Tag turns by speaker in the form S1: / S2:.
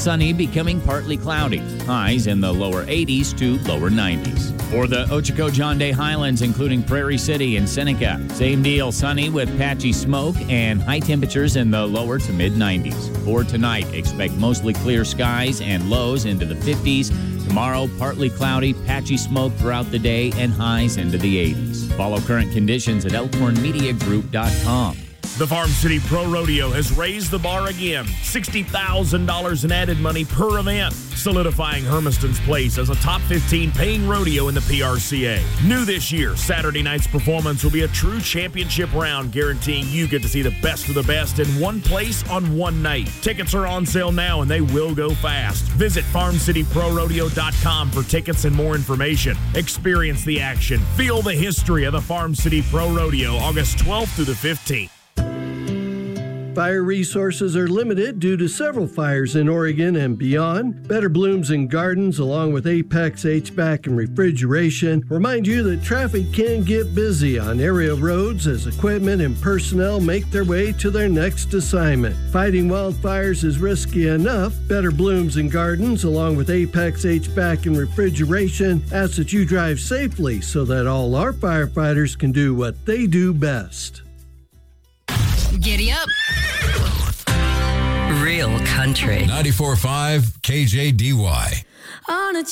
S1: sunny, becoming partly cloudy. Highs in the lower 80s to lower 90s. For the Ochoco-John Day Highlands, including Prairie City and Seneca, same deal, sunny with patchy smoke and high temperatures in the lower to mid-90s. For tonight, expect mostly clear skies and lows into the 50s. Tomorrow, partly cloudy, patchy smoke throughout the day and highs into the 80s. Follow current conditions at elkhornmediagroup.com.
S2: The Farm City Pro Rodeo has raised the bar again. $60,000 in added money per event, solidifying Hermiston's place as a top 15 paying rodeo in the PRCA. New this year, Saturday night's performance will be a true championship round, guaranteeing you get to see the best of the best in one place on one night. Tickets are on sale now, and they will go fast. Visit FarmCityProRodeo.com for tickets and more information. Experience the action. Feel the history of the Farm City Pro Rodeo, August 12th through the 15th.
S3: Fire resources are limited due to several fires in Oregon and beyond. Better Blooms and Gardens, along with Apex HVAC and Refrigeration, remind you that traffic can get busy on area roads as equipment and personnel make their way to their next assignment. Fighting wildfires is risky enough. Better Blooms and Gardens, along with Apex HVAC and Refrigeration, ask that you drive safely so that all our firefighters can do what they do best.
S4: Giddy up. Real country.
S5: 94.5 KJDY.
S4: On a